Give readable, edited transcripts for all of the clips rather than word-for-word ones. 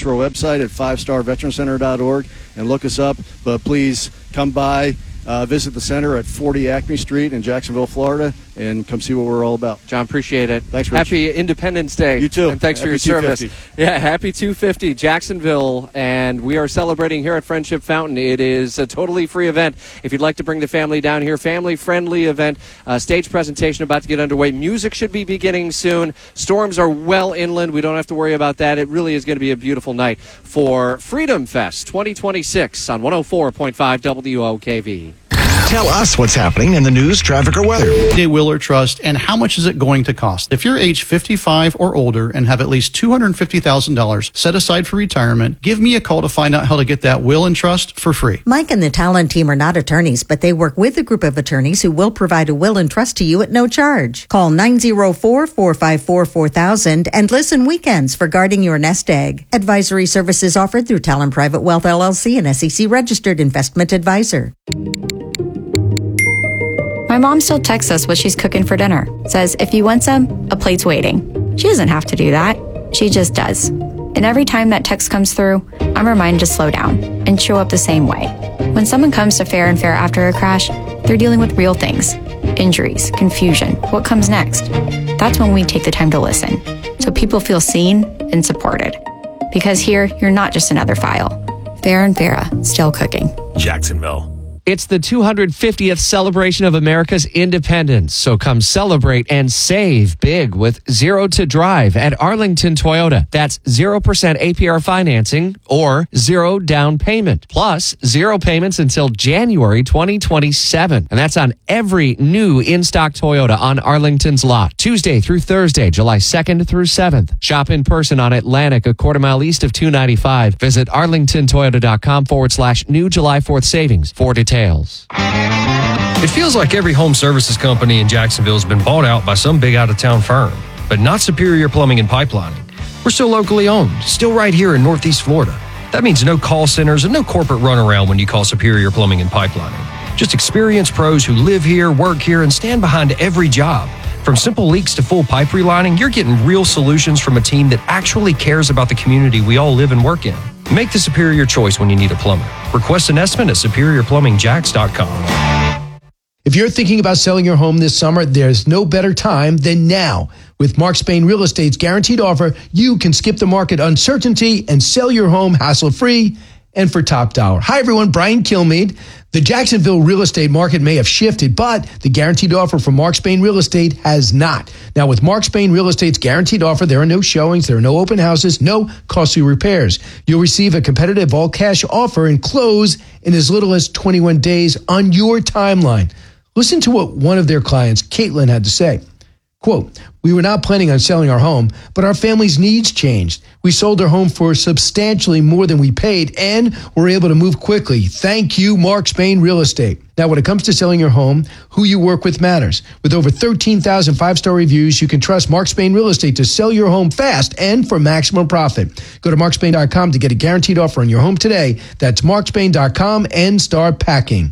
to our website at 5starveterancenter.org and look us up. But please come by. Visit the center at 40 Acme Street in Jacksonville, Florida, and come see what we're all about. John, appreciate it. Thanks, Rich. Happy Independence Day. You too. And thanks for your service. Yeah, happy 250, Jacksonville. And we are celebrating here at Friendship Fountain. It is a totally free event. If you'd like to bring the family down here, family-friendly event. Stage presentation about to get underway. Music should be beginning soon. Storms are well inland. We don't have to worry about that. It really is going to be a beautiful night for Freedom Fest 2026 on 104.5 WOKV. Tell us what's happening in the news, traffic, or weather. A will or trust, and how much is it going to cost? If you're age 55 or older and have at least $250,000 set aside for retirement, give me a call to find out how to get that will and trust for free. Mike and the Talon team are not attorneys, but they work with a group of attorneys who will provide a will and trust to you at no charge. Call 904-454-4000 and listen weekends for guarding your nest egg. Advisory services offered through Talon Private Wealth LLC, an SEC registered investment advisor. My mom still texts us what she's cooking for dinner. Says, if you want some, a plate's waiting. She doesn't have to do that. She just does. And every time that text comes through, I'm reminded to slow down and show up the same way. When someone comes to Fair and Fair after a crash, they're dealing with real things. Injuries, confusion, what comes next. That's when we take the time to listen, so people feel seen and supported. Because here, you're not just another file. Fair and Fair, still cooking. Jacksonville. It's the 250th celebration of America's independence, so come celebrate and save big with Zero to Drive at Arlington Toyota. That's 0% APR financing or zero down payment, plus zero payments until January 2027. And that's on every new in-stock Toyota on Arlington's lot, Tuesday through Thursday, July 2nd through 7th. Shop in person on Atlantic, a quarter mile east of 295. Visit arlingtontoyota.com/new July 4th savings for details. It feels like every home services company in Jacksonville has been bought out by some big out-of-town firm, but not Superior Plumbing and Pipelining. We're still locally owned, still right here in Northeast Florida. That means no call centers and no corporate runaround when you call Superior Plumbing and Pipelining. Just experienced pros who live here, work here, and stand behind every job. From simple leaks to full pipe relining, you're getting real solutions from a team that actually cares about the community we all live and work in. Make the superior choice when you need a plumber. Request an estimate at superiorplumbingjacks.com. If you're thinking about selling your home this summer, there's no better time than now. With Mark Spain Real Estate's guaranteed offer, you can skip the market uncertainty and sell your home hassle-free and for top dollar. Hi, everyone. Brian Kilmeade. The Jacksonville real estate market may have shifted, but the guaranteed offer from Mark Spain Real Estate has not. Now, with Mark Spain Real Estate's guaranteed offer, there are no showings, there are no open houses, no costly repairs. You'll receive a competitive all-cash offer and close in as little as 21 days on your timeline. Listen to what one of their clients, Caitlin, had to say. Quote, we were not planning on selling our home, but our family's needs changed. We sold our home for substantially more than we paid and were able to move quickly. Thank you, Mark Spain Real Estate. Now, when it comes to selling your home, who you work with matters. With over 13,000 five-star reviews, you can trust Mark Spain Real Estate to sell your home fast and for maximum profit. Go to markspain.com to get a guaranteed offer on your home today. That's markspain.com and start packing.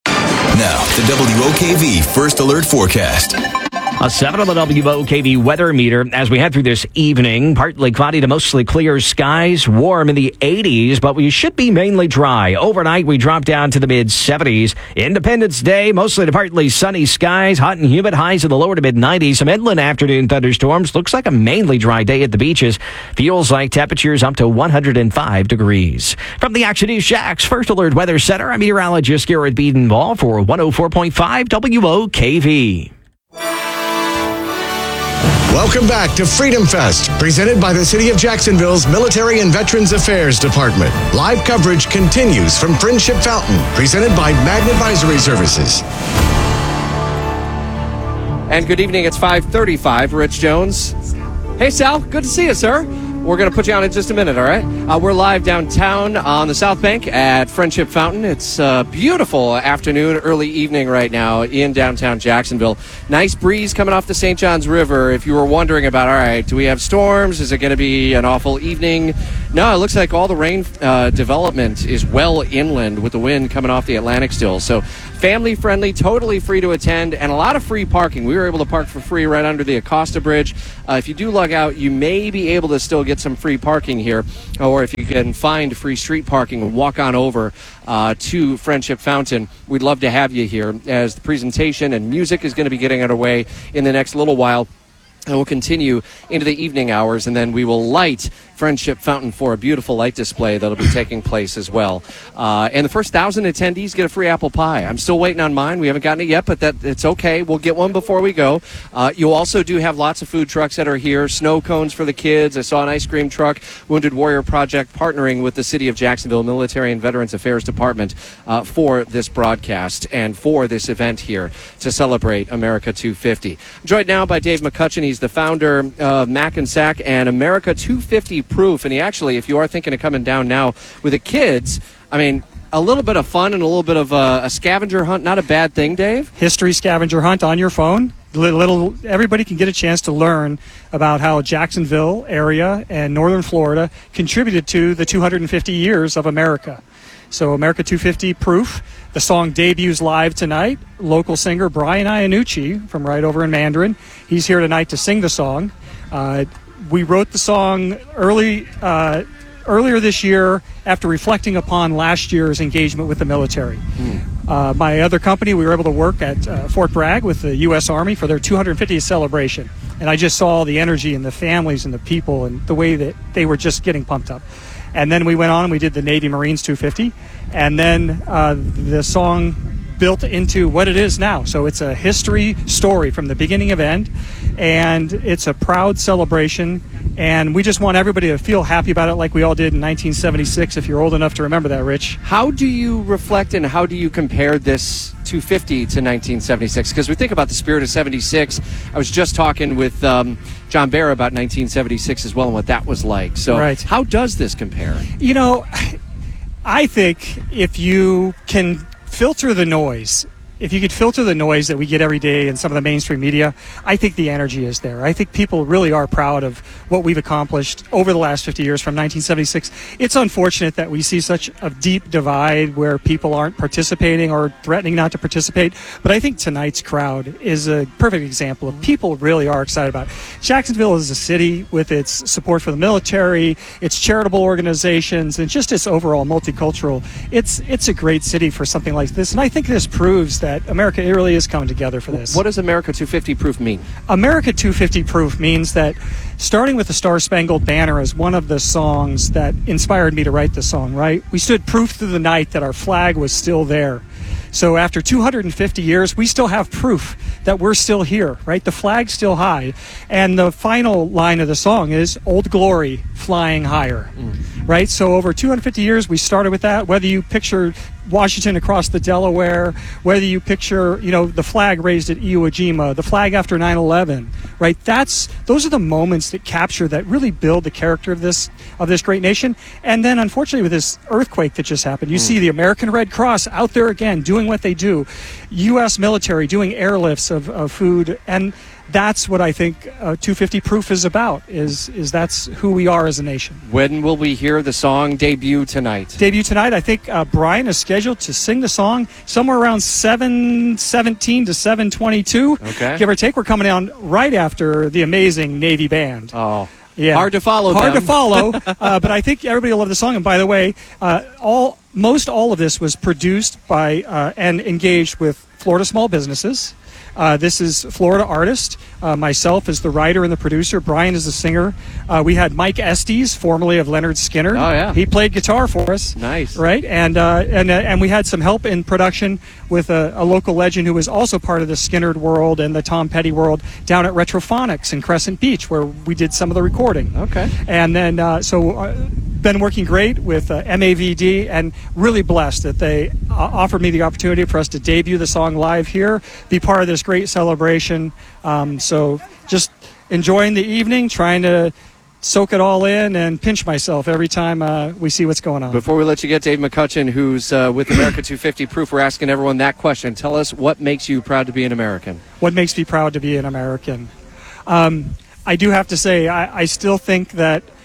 Now, the WOKV First Alert Forecast. A 7 on the WOKV weather meter as we head through this evening. Partly cloudy to mostly clear skies, warm in the 80s, but we should be mainly dry. Overnight, we drop down to the mid-70s. Independence Day, mostly to partly sunny skies, hot and humid, highs in the lower to mid-90s. Some inland afternoon thunderstorms. Looks like a mainly dry day at the beaches. Feels like temperatures up to 105 degrees. From the Action News Shack's First Alert Weather Center, I'm meteorologist Garrett Biedenball for 104.5 WOKV. Welcome back to Freedom Fest, presented by the City of Jacksonville's Military and Veterans Affairs Department. Live coverage continues from Friendship Fountain, presented by Magna Advisory Services. And good evening, it's 5:35. Rich Jones. Hey, Sal, good to see you, sir. We're going to put you on in just a minute, all right? We're live downtown on the South Bank at Friendship Fountain. It's a beautiful afternoon, early evening right now in downtown Jacksonville. Nice breeze coming off the St. Johns River. If you were wondering about, all right, do we have storms? Is it going to be an awful evening? No, it looks like all the rain development is well inland with the wind coming off the Atlantic still. So family-friendly, totally free to attend, and a lot of free parking. We were able to park for free right under the Acosta Bridge. If you do lug out, you may be able to still get some free parking here, or if you can find free street parking and walk on over to Friendship Fountain. We'd love to have you here, as the presentation and music is going to be getting underway in the next little while. And we'll continue into the evening hours, and then we will light Friendship Fountain for a beautiful light display that'll be taking place as well. And the first 1,000 attendees get a free apple pie. I'm still waiting on mine. We haven't gotten it yet, but it's okay. We'll get one before we go. You also do have lots of food trucks that are here, snow cones for the kids. I saw an ice cream truck. Wounded Warrior Project partnering with the City of Jacksonville Military and Veterans Affairs Department for this broadcast and for this event here to celebrate America 250. I'm joined now by Dave McCutcheon. He's the founder of Mac and Sack and America 250 Proof. And he actually, if you are thinking of coming down now with the kids, I mean, a little bit of fun and a little bit of a scavenger hunt, not a bad thing, Dave? History scavenger hunt on your phone. Everybody can get a chance to learn about how Jacksonville area and northern Florida contributed to the 250 years of America. So America 250 Proof. The song debuts live tonight. Local singer Brian Iannucci from right over in Mandarin. He's here tonight to sing the song. We wrote the song earlier this year after reflecting upon last year's engagement with the military. My other company, we were able to work at Fort Bragg with the U.S. Army for their 250th celebration. And I just saw the energy and the families and the people and the way that they were just getting pumped up. And then we went on and we did the Navy Marines 250. And then the song built into what it is now. So it's a history story from the beginning of end. And it's a proud celebration. And we just want everybody to feel happy about it like we all did in 1976, if you're old enough to remember that, Rich. How do you reflect and how do you compare this 250 to 1976? Because we think about the spirit of 76. I was just talking with John Bear about 1976 as well and what that was like. So right. How does this compare? You know, I think if you can filter the noise, if you could filter the noise that we get every day in some of the mainstream media, I think the energy is there. I think people really are proud of what we've accomplished over the last 50 years from 1976. It's unfortunate that we see such a deep divide where people aren't participating or threatening not to participate. But I think tonight's crowd is a perfect example of people really are excited about it. Jacksonville is a city with its support for the military, its charitable organizations, and just its overall multicultural. It's a great city for something like this. And I think this proves that America really is coming together for this. What does America 250 Proof mean? America 250 Proof means that starting with the Star Spangled Banner as one of the songs that inspired me to write the song, right? We stood proof through the night that our flag was still there. So after 250 years, we still have proof that we're still here, right? The flag's still high. And the final line of the song is Old Glory Flying Higher, right? So over 250 years, we started with that. Whether you picture Washington across the Delaware, whether you picture, the flag raised at Iwo Jima, the flag after 9/11, right? Those are the moments that capture, that really build the character of this great nation. And then, unfortunately, with this earthquake that just happened, you see the American Red Cross out there again doing what they do, U.S. military doing airlifts of food, and that's what I think 250 Proof is about, is that's who we are as a nation. When will we hear the song debut tonight? Debut tonight, I think Brian is scheduled to sing the song somewhere around 7:17 to 7:22, okay, give or take. We're coming on right after the amazing Navy Band. Oh, yeah. Hard to follow Hard them. to follow, but I think everybody will love the song. And by the way, most all of this was produced by and engaged with Florida small businesses. This is Florida artist. Myself as the writer and the producer. Brian is the singer. We had Mike Estes, formerly of Leonard Skinner. Oh, yeah. He played guitar for us. Nice. Right? And we had some help in production with a local legend who was also part of the Skinner world and the Tom Petty world down at Retrophonics in Crescent Beach, where we did some of the recording. Okay. And then, been working great with MAVD, and really blessed that they offered me the opportunity for us to debut the song live here, be part of this great celebration. So just enjoying the evening, trying to soak it all in and pinch myself every time we see what's going on. Before we let you get Dave McCutcheon, who's with America 250 Proof, we're asking everyone that question. Tell us, what makes you proud to be an American? What makes me proud to be an American? I do have to say, I still think that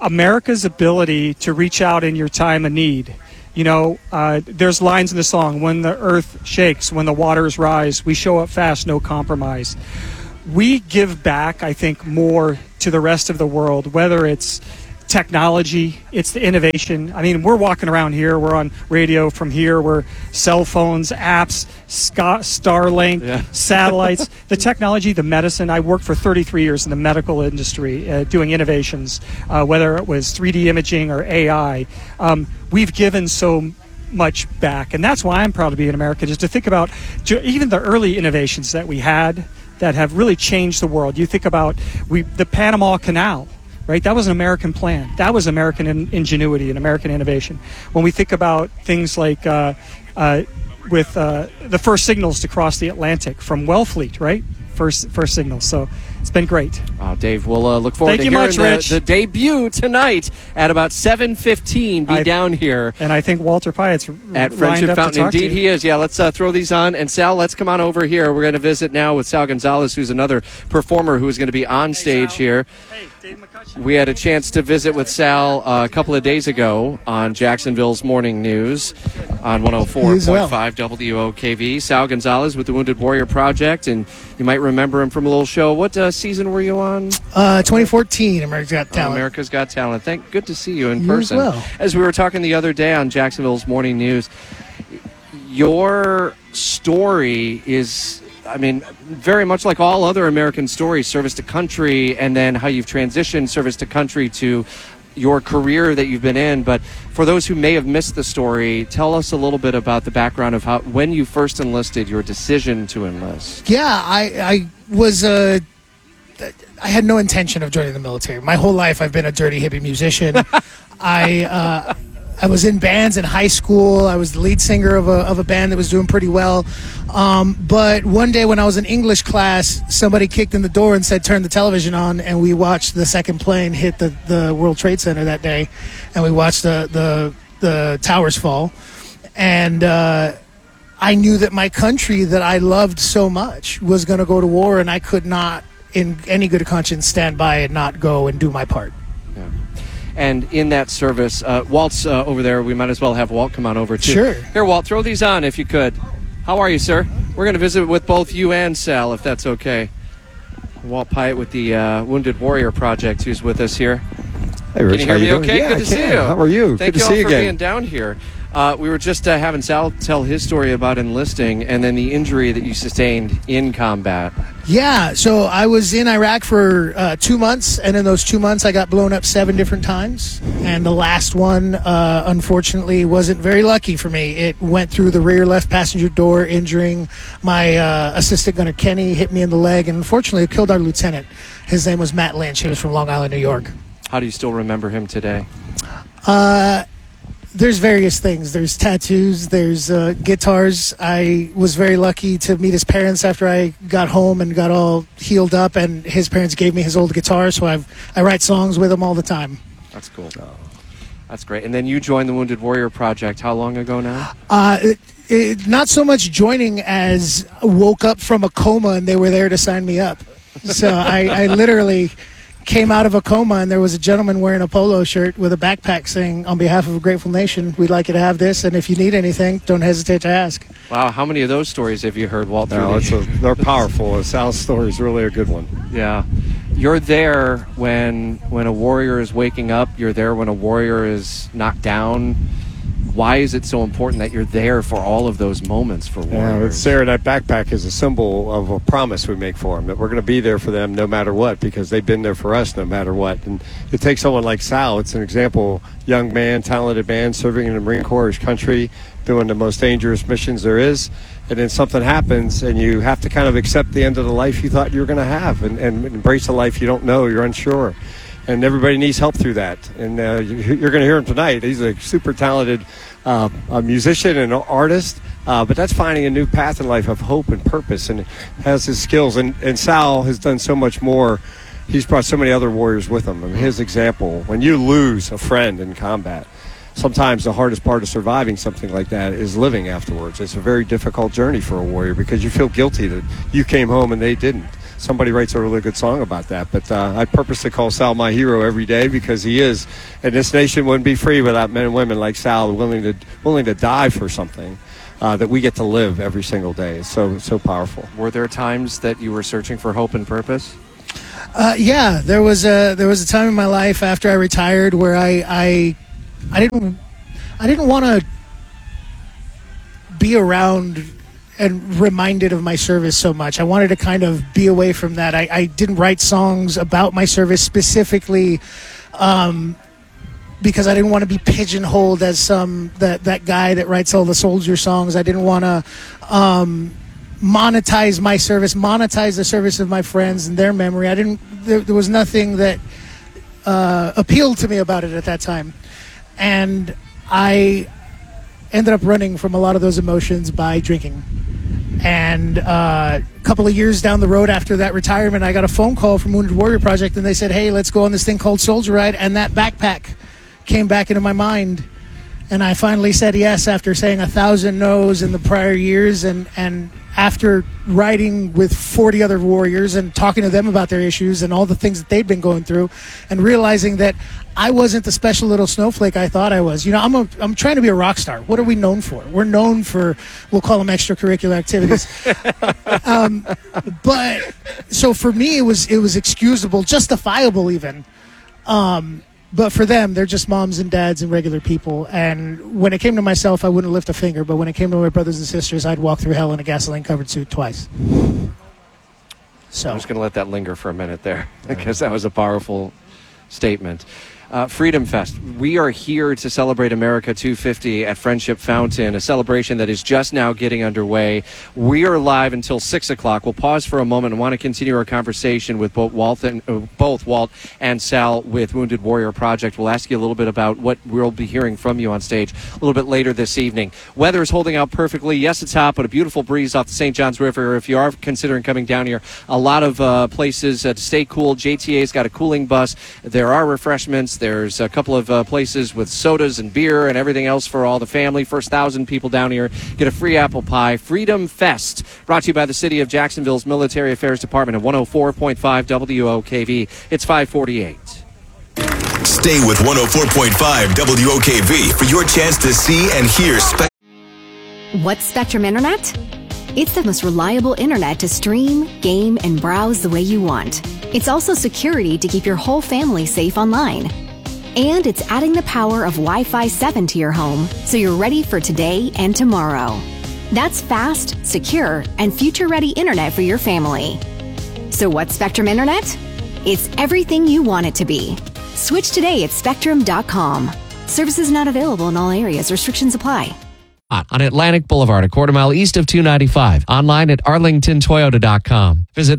America's ability to reach out in your time of need. There's lines in the song, when the earth shakes, when the waters rise, we show up fast, no compromise. We give back, I think, more to the rest of the world, whether it's technology, it's the innovation. I mean, we're walking around here, we're on radio from here, we're cell phones, apps, Starlink, satellites, the technology, the medicine. I worked for 33 years in the medical industry doing innovations, whether it was 3D imaging or AI. We've given so much back, and that's why I'm proud to be in America, just to think about even the early innovations that we had that have really changed the world. You think about the Panama Canal. Right, that was an American plan. That was American ingenuity and American innovation. When we think about things like with the first signals to cross the Atlantic from Wellfleet, right? First signals. So it's been great. Oh, Dave, we'll look forward to hearing the debut tonight at about 7:15. Be down here. And I think Walter Pyatt's at Friendship Fountain. Indeed, he is. Yeah, let's throw these on. And Sal, let's come on over here. We're going to visit now with Sal Gonzalez, who's another performer who is going to be on stage here. Hey, Dave McCutcheon. We had a chance to visit with Sal a couple of days ago on Jacksonville's Morning News on 104.5 WOKV. Sal Gonzalez with the Wounded Warrior Project, and you might remember him from a little show. What season were you on? 2014, America's Got Talent. America's Got Talent. Good to see you in person. As well. As we were talking the other day on Jacksonville's Morning News, your story is, I mean, very much like all other American stories, service to country, and then how you've transitioned service to country to your career that you've been in. But for those who may have missed the story, tell us a little bit about the background of when you first enlisted, your decision to enlist. Yeah, I was I had no intention of joining the military. My whole life I've been a dirty hippie musician. I was in bands in high school. I was the lead singer of a band that was doing pretty well. But one day when I was in English class, somebody kicked in the door and said, turn the television on, and we watched the second plane hit the World Trade Center that day, and we watched the towers fall. And I knew that my country that I loved so much was going to go to war, and I could not, in any good conscience, stand by and not go and do my part. Yeah. And in that service, Walt's over there. We might as well have Walt come on over, too. Sure. Here, Walt, throw these on if you could. How are you, sir? We're going to visit with both you and Sal, if that's okay. Walt Pyatt with the Wounded Warrior Project, who's with us here. Hey, Rich, can you hear me okay? Yeah, Good to see you. How are you? Thank Good to see you all for again. being down here. We were just having Sal tell his story about enlisting and then the injury that you sustained in combat. Yeah, so I was in Iraq for 2 months, and in those 2 months I got blown up 7 different times. And the last one, unfortunately, wasn't very lucky for me. It went through the rear left passenger door, injuring my assistant gunner, Kenny, hit me in the leg, and unfortunately it killed our lieutenant. His name was Matt Lynch. He was from Long Island, New York. How do you still remember him today? There's various things. There's tattoos. There's guitars. I was very lucky to meet his parents after I got home and got all healed up, and his parents gave me his old guitar, so I write songs with him all the time. That's cool. That's great. And then you joined the Wounded Warrior Project. How long ago now? Not so much joining as woke up from a coma and they were there to sign me up. So I literally came out of a coma, and there was a gentleman wearing a polo shirt with a backpack saying, on behalf of a grateful nation, we'd like you to have this, and if you need anything, don't hesitate to ask. Wow, how many of those stories have you heard, Walt? No, they're powerful. Sal's story is really a good one. Yeah. You're there when a warrior is waking up. You're there when a warrior is knocked down. Why is it so important that you're there for all of those moments for warriors? Sarah, that backpack is a symbol of a promise we make for them, that we're going to be there for them no matter what, because they've been there for us no matter what. And it takes someone like Sal. It's an example, young man, talented man, serving in the Marine Corps, his country, doing the most dangerous missions there is. And then something happens, and you have to kind of accept the end of the life you thought you were going to have and embrace the life you don't know, you're unsure. And everybody needs help through that. And you're going to hear him tonight. He's a super talented a musician and an artist, but that's finding a new path in life of hope and purpose, and has his skills. And Sal has done so much more. He's brought so many other warriors with him. I mean, his example, when you lose a friend in combat, sometimes the hardest part of surviving something like that is living afterwards. It's a very difficult journey for a warrior because you feel guilty that you came home and they didn't. somebody writes a really good song about that. But I purposely call Sal my hero every day because he is. And this nation wouldn't be free without men and women like Sal willing to die for something that we get to live every single day. It's so powerful. Were there times that you were searching for hope and purpose? Yeah, there was a time in my life after I retired where I didn't want to be around and reminded of my service so much. I wanted to kind of be away from that. I didn't write songs about my service specifically because I didn't want to be pigeonholed as that guy that writes all the soldier songs. I didn't want to monetize my service, monetize the service of my friends and their memory. There was nothing that appealed to me about it at that time. And I ended up running from a lot of those emotions by drinking. And a couple of years down the road after that retirement, I got a phone call from Wounded Warrior Project, and they said, hey, let's go on this thing called Soldier Ride. And that backpack came back into my mind. And I finally said yes after saying 1,000 no's in the prior years. And after riding with 40 other warriors and talking to them about their issues and all the things that they'd been going through, and realizing that I wasn't the special little snowflake I thought I was. You know, I'm trying to be a rock star. What are we known for? We're known for, we'll call them extracurricular activities. But so for me, it was excusable, justifiable even. But for them, they're just moms and dads and regular people. And when it came to myself, I wouldn't lift a finger. But when it came to my brothers and sisters, I'd walk through hell in a gasoline-covered suit twice. So I'm just going to let that linger for a minute there because that was a powerful statement. Freedom Fest. We are here to celebrate America 250 at Friendship Fountain, a celebration that is just now getting underway. We are live until 6 o'clock. We'll pause for a moment and want to continue our conversation with both Walt and Sal with Wounded Warrior Project. We'll ask you a little bit about what we'll be hearing from you on stage a little bit later this evening. Weather is holding out perfectly. Yes, it's hot, but a beautiful breeze off the St. Johns River. If you are considering coming down here, a lot of places to stay cool. JTA's got a cooling bus. There are refreshments. There's a couple of places with sodas and beer and everything else for all the family. First 1,000 people down here get a free apple pie. Freedom Fest, brought to you by the City of Jacksonville's Military Affairs Department at 104.5 WOKV. It's 548. Stay with 104.5 WOKV for your chance to see and hear What's Spectrum Internet? It's the most reliable internet to stream, game, and browse the way you want. It's also security to keep your whole family safe online. And it's adding the power of Wi-Fi 7 to your home so you're ready for today and tomorrow. That's fast, secure, and future-ready internet for your family. So what's Spectrum Internet? It's everything you want it to be. Switch today at Spectrum.com. Services not available in all areas. Restrictions apply. On Atlantic Boulevard, a quarter mile east of 295. Online at arlingtontoyota.com. Visit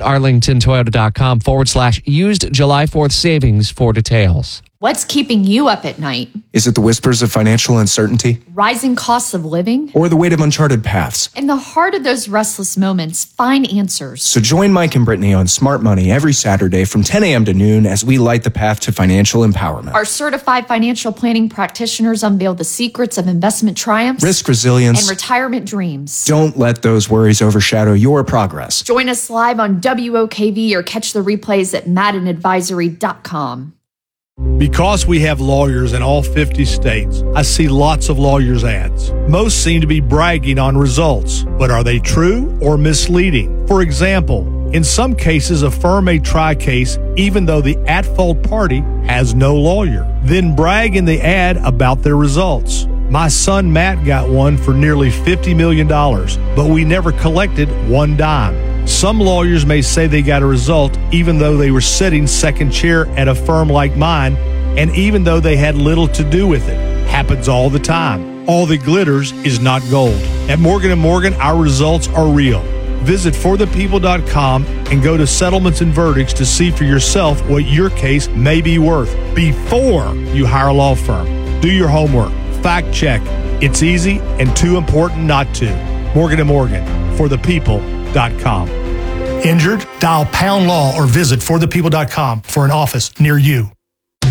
arlingtontoyota.com/used July 4th savings for details. What's keeping you up at night? Is it the whispers of financial uncertainty? Rising costs of living? Or the weight of uncharted paths? In the heart of those restless moments, find answers. So join Mike and Brittany on Smart Money every Saturday from 10 a.m. to noon as we light the path to financial empowerment. Our certified financial planning practitioners unveil the secrets of investment triumphs, risk resilience, and retirement dreams. Don't let those worries overshadow your progress. Join us live on WOKV or catch the replays at maddenadvisory.com. Because we have lawyers in all 50 states, I see lots of lawyers' ads. Most seem to be bragging on results, but are they true or misleading? For example, in some cases, a firm may try a case even though the at-fault party has no lawyer, then brag in the ad about their results. My son Matt got one for nearly $50 million, but we never collected one dime. Some lawyers may say they got a result even though they were sitting second chair at a firm like mine, and even though they had little to do with it. Happens all the time. All that glitters is not gold. At Morgan & Morgan, our results are real. Visit forthepeople.com and go to settlements and verdicts to see for yourself what your case may be worth before you hire a law firm. Do your homework. Fact check. It's easy and too important not to. Morgan & Morgan, forthepeople.com. Injured? Dial #law or visit forthepeople.com for an office near you.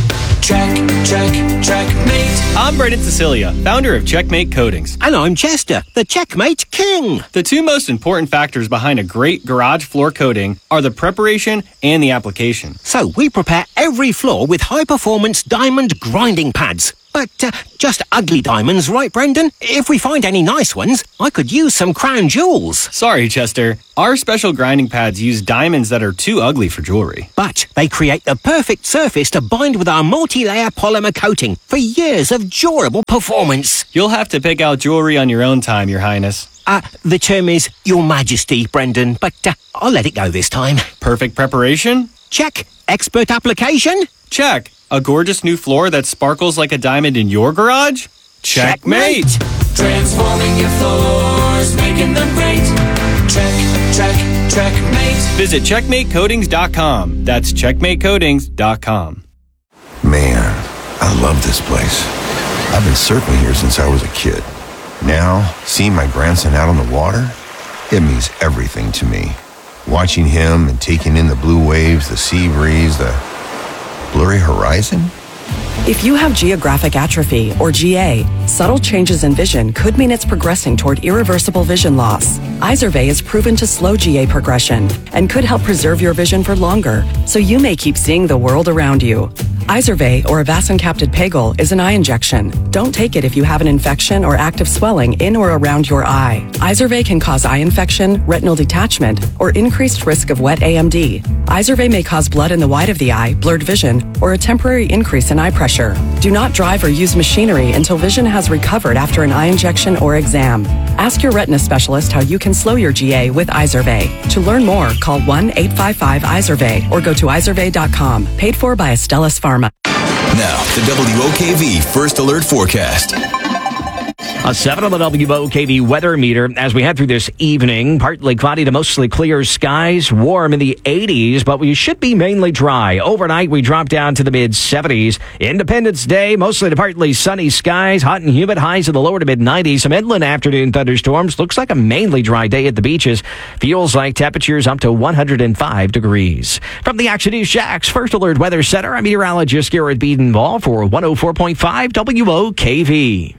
Checkmate. I'm Brendan Cecilia, founder of Checkmate Coatings. And I'm Chester, the Checkmate King. The two most important factors behind a great garage floor coating are the preparation and the application. So we prepare every floor with high-performance diamond grinding pads. But just ugly diamonds, right, Brendan? If we find any nice ones, I could use some crown jewels. Sorry, Chester. Our special grinding pads use diamonds that are too ugly for jewelry. But they create the perfect surface to bind with our multi-layer polymer coating for years of durable performance. You'll have to pick out jewelry on your own time, Your Highness. The term is Your Majesty, Brendan, but I'll let it go this time. Perfect preparation? Check. Expert application? Check. A gorgeous new floor that sparkles like a diamond in your garage? Checkmate! Transforming your floors, making them great. Checkmate. Visit checkmatecoatings.com. That's checkmatecoatings.com. Man, I love this place. I've been surfing here since I was a kid. Now, seeing my grandson out on the water, it means everything to me. Watching him and taking in the blue waves, the sea breeze, the blurry horizon? If you have geographic atrophy, or GA, subtle changes in vision could mean it's progressing toward irreversible vision loss. Izervay is proven to slow GA progression and could help preserve your vision for longer, so you may keep seeing the world around you. Izervay, or avacincaptad pegol, is an eye injection. Don't take it if you have an infection or active swelling in or around your eye. Izervay can cause eye infection, retinal detachment, or increased risk of wet AMD. Izervay may cause blood in the white of the eye, blurred vision, or a temporary increase in eye pressure. Do not drive or use machinery until vision has recovered after an eye injection or exam. Ask your retina specialist how you can slow your GA with Izervay. To learn more, call 1-855-IZERVAY or go to izervay.com. Paid for by Astellas Pharma. Now, the WOKV First Alert Forecast. A 7 on the WOKV weather meter as we head through this evening. Partly cloudy to mostly clear skies, warm in the 80s, but we should be mainly dry. Overnight, we drop down to the mid-70s. Independence Day, mostly to partly sunny skies, hot and humid, highs in the lower to mid-90s. Some inland afternoon thunderstorms. Looks like a mainly dry day at the beaches. Feels like temperatures up to 105 degrees. From the Action News Jax First Alert Weather Center, I'm meteorologist Garrett Biedenball for 104.5 WOKV.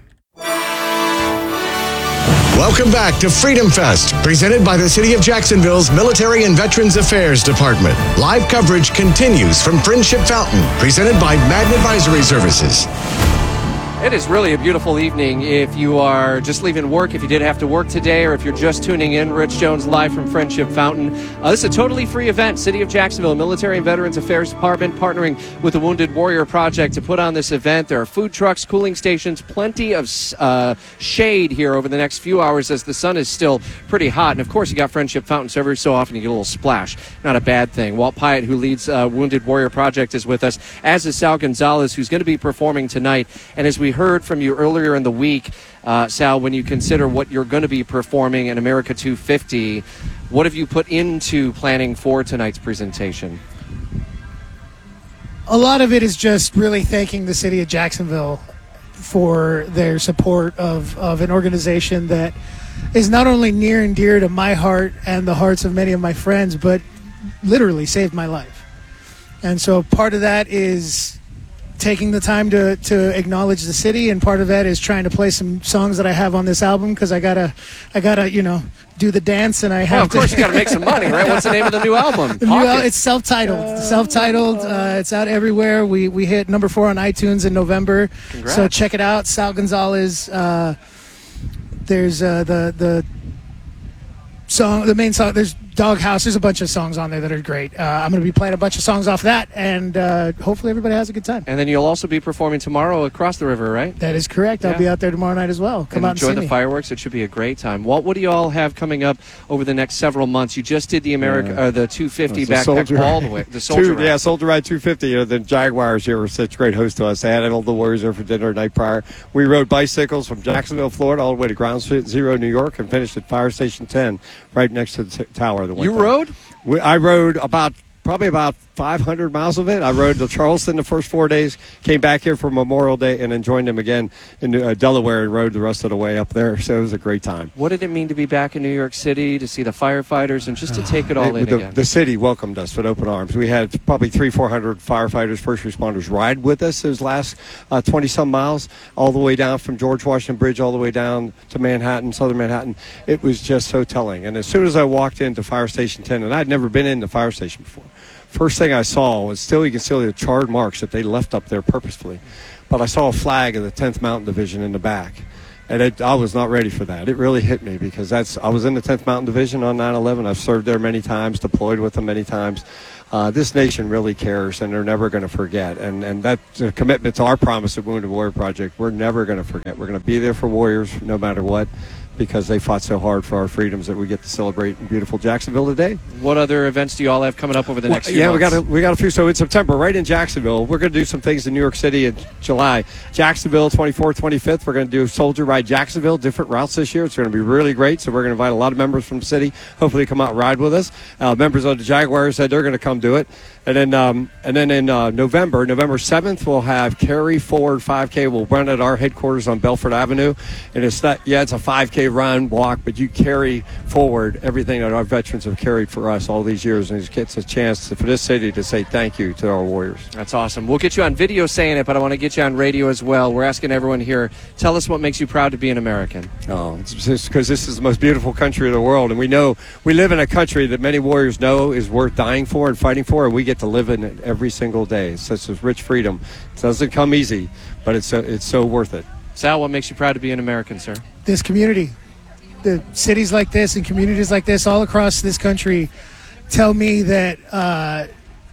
Welcome back to Freedom Fest, presented by the City of Jacksonville's Military and Veterans Affairs Department. Live coverage continues from Friendship Fountain, presented by Madden Advisory Services. It is really a beautiful evening if you are just leaving work, if you did have to work today, or if you're just tuning in. Rich Jones live from Friendship Fountain. This is a totally free event. City of Jacksonville Military and Veterans Affairs Department partnering with the Wounded Warrior Project to put on this event. There are food trucks, cooling stations, plenty of shade here over the next few hours as the sun is still pretty hot. And, of course, you got Friendship Fountain, so every so often you get a little splash. Not a bad thing. Walt Pyatt, who leads Wounded Warrior Project, is with us, as is Sal Gonzalez, who's going to be performing tonight. And as we heard from you earlier in the week, Sal, when you consider what you're going to be performing in America 250, what have you put into planning for tonight's presentation? A lot of it is just really thanking the city of Jacksonville for their support of an organization that is not only near and dear to my heart and the hearts of many of my friends, but literally saved my life. And so part of that is taking the time to acknowledge the city, and part of that is trying to play some songs that I have on this album, because I gotta do the dance, and I have of course you gotta make some money, right? What's the name of the new album? It's self-titled. It's out everywhere. We hit number 4 on iTunes in November. Congrats. So check it out. Sal Gonzalez. There's the song, the main song. There's Doghouse. There's a bunch of songs on there that are great. I'm going to be playing a bunch of songs off that, and hopefully everybody has a good time. And then you'll also be performing tomorrow across the river, right? That is correct. I'll be out there tomorrow night as well. Come out and enjoy see the me. fireworks. It should be a great time. Walt, what do you all have coming up over the next several months? You just did the the 250 backpack all the way. The Soldier Ride. Soldier Ride 250. The Jaguars here were such great hosts to us. They had all the Warriors there for dinner the night prior. We rode bicycles from Jacksonville, Florida, all the way to Ground Zero, New York, and finished at Fire Station 10, right next to the tower. You rode? I rode about probably about 500 miles of it. I rode to Charleston the first 4 days, came back here for Memorial Day, and then joined them again in Delaware and rode the rest of the way up there. So it was a great time. What did it mean to be back in New York City, to see the firefighters, and just to take it all in again? The city welcomed us with open arms. We had probably 300-400 firefighters, first responders ride with us those last 20-some miles, all the way down from George Washington Bridge all the way down to Manhattan, southern Manhattan. It was just so telling. And as soon as I walked into Fire Station 10, and I'd never been in the fire station before, first thing I saw was you can still see the charred marks that they left up there purposefully. But I saw a flag of the 10th Mountain Division in the back. And I was not ready for that. It really hit me because I was in the 10th Mountain Division on 9/11. I've served there many times, deployed with them many times. This nation really cares, and they're never going to forget. And that's a commitment to our Promise of Wounded Warrior Project. We're never going to forget. We're going to be there for warriors no matter what, because they fought so hard for our freedoms that we get to celebrate in beautiful Jacksonville today. What other events do you all have coming up over the next few months? we got a few. So in September, right in Jacksonville, we're going to do some things in New York City in July. Jacksonville, 24th, 25th, we're going to do Soldier Ride Jacksonville, different routes this year. It's going to be really great. So we're going to invite a lot of members from the city, hopefully come out and ride with us. Members of the Jaguars said they're going to come do it. And then in November 7th, we'll have Carry Forward 5K. We'll run at our headquarters on Belford Avenue. And it's a 5K run, walk, but you carry forward everything that our veterans have carried for us all these years. And it gets a chance for this city to say thank you to our warriors. That's awesome. We'll get you on video saying it, but I want to get you on radio as well. We're asking everyone here, tell us what makes you proud to be an American. Oh, it's just because this is the most beautiful country in the world. And we know we live in a country that many warriors know is worth dying for and fighting for, and we get to live in it every single day. It's such a rich freedom. It doesn't come easy, but it's so worth it. Sal, what makes you proud to be an American, sir? This community. The cities like this and communities like this all across this country tell me that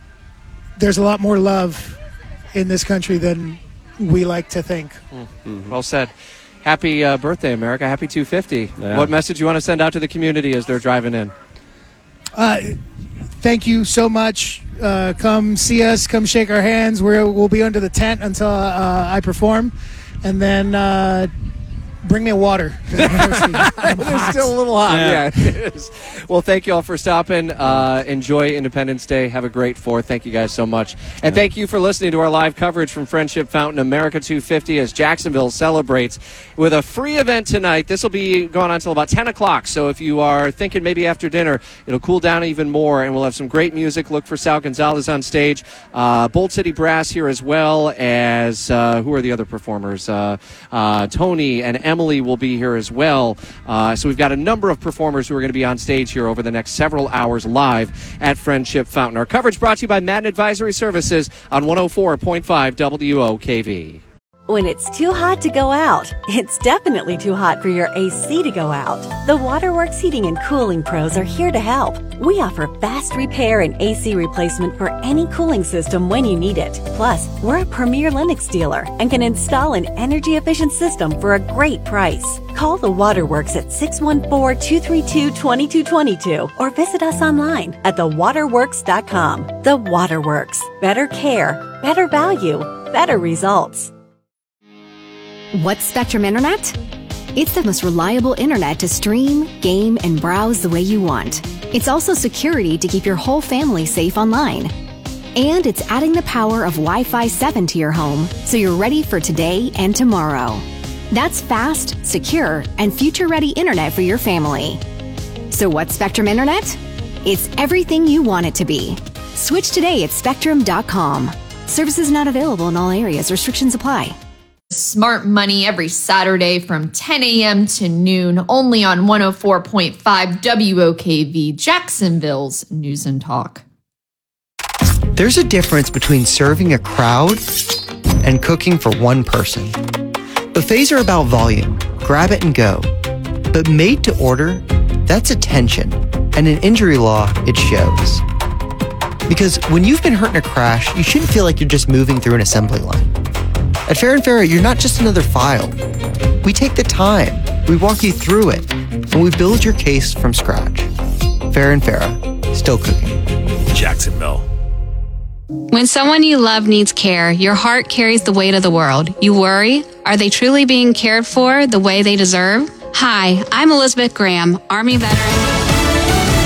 there's a lot more love in this country than we like to think. Mm-hmm. Well said. Happy birthday, America. Happy 250. Yeah. What message you want to send out to the community as they're driving in? Thank you so much. Come see us. Come shake our hands. We'll be under the tent until I perform. And then bring me water. It's still a little hot. Yeah, it is. Well, thank you all for stopping. Enjoy Independence Day. Have a great 4th. Thank you guys so much. And thank you for listening to our live coverage from Friendship Fountain America 250 as Jacksonville celebrates with a free event tonight. This will be going on until about 10 o'clock. So if you are thinking maybe after dinner, it'll cool down even more, and we'll have some great music. Look for Sal Gonzalez on stage. Bold City Brass here as well as, who are the other performers? Tony and Emily will be here as well. So we've got a number of performers who are going to be on stage here over the next several hours live at Friendship Fountain. Our coverage brought to you by Madden Advisory Services on 104.5 WOKV. When it's too hot to go out, it's definitely too hot for your AC to go out. The Waterworks Heating and Cooling Pros are here to help. We offer fast repair and AC replacement for any cooling system when you need it. Plus, we're a premier Lennox dealer and can install an energy-efficient system for a great price. Call the Waterworks at 614-232-2222 or visit us online at thewaterworks.com. The Waterworks. Better care, better value, better results. What's Spectrum Internet? It's the most reliable internet to stream, game, and browse the way you want. It's also security to keep your whole family safe online. And it's adding the power of Wi-Fi 7 to your home so you're ready for today and tomorrow. That's fast, secure, and future-ready internet for your family. So what's Spectrum Internet? It's everything you want it to be. Switch today at Spectrum.com. Services not available in all areas. Restrictions apply. Smart Money every Saturday from 10 a.m. to noon, only on 104.5 WOKV, Jacksonville's News and Talk. There's a difference between serving a crowd and cooking for one person. Buffets are about volume, grab it and go. But made to order, that's attention, and in injury law, it shows. Because when you've been hurt in a crash, you shouldn't feel like you're just moving through an assembly line. At Fair and Fair, you're not just another file. We take the time, we walk you through it, and we build your case from scratch. Fair and Fair, still cooking. Jacksonville. When someone you love needs care, your heart carries the weight of the world. You worry, are they truly being cared for the way they deserve? Hi, I'm Elizabeth Graham, Army veteran.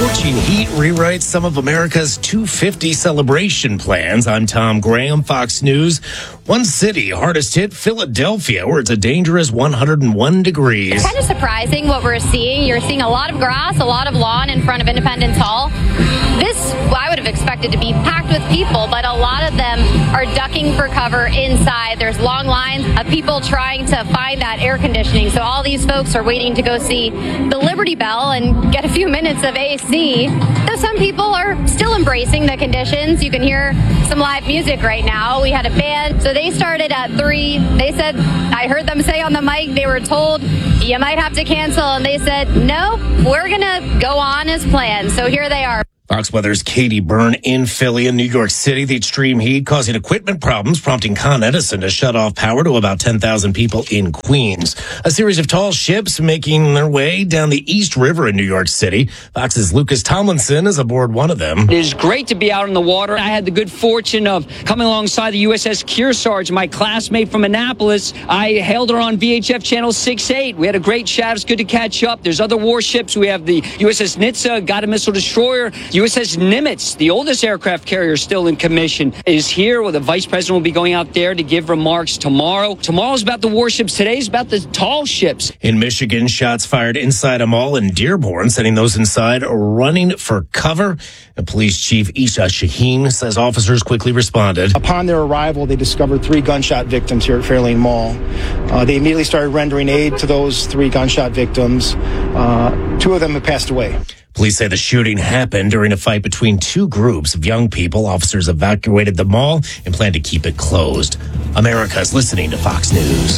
Scorching heat rewrites some of America's 250 celebration plans. I'm Tom Graham, Fox News. One city hardest hit, Philadelphia, where it's a dangerous 101 degrees. It's kind of surprising what we're seeing. You're seeing a lot of grass, a lot of lawn in front of Independence Hall. This, I would have expected to be packed with people, but a lot of them are ducking for cover inside. There's long lines of people trying to find that air conditioning. So all these folks are waiting to go see the Liberty Bell and get a few minutes of AC. Though some people are still embracing the conditions. You can hear some live music right now. We had a band, so they started at 3. They said, I heard them say on the mic, they were told you might have to cancel, and they said, no, we're going to go on as planned. So here they are. Fox Weather's Katie Byrne in Philly and New York City. The extreme heat causing equipment problems, prompting Con Edison to shut off power to about 10,000 people in Queens. A series of tall ships making their way down the East River in New York City. Fox's Lucas Tomlinson is aboard one of them. It is great to be out on the water. I had the good fortune of coming alongside the USS Kearsarge, my classmate from Annapolis. I hailed her on VHF Channel 6-8. We had a great chat. It's good to catch up. There's other warships. We have the USS Nitsa, Guided Missile Destroyer. USS Nimitz, the oldest aircraft carrier still in commission, is here, where the vice president will be going out there to give remarks tomorrow. Tomorrow's about the warships. Today's about the tall ships. In Michigan, shots fired inside a mall in Dearborn, sending those inside running for cover. And Police Chief Isha Shaheen says officers quickly responded. Upon their arrival, they discovered 3 gunshot victims here at Fairlane Mall. They immediately started rendering aid to those 3 gunshot victims. 2 of them have passed away. Police say the shooting happened during a fight between 2 groups of young people. Officers evacuated the mall and plan to keep it closed. America's listening to Fox News.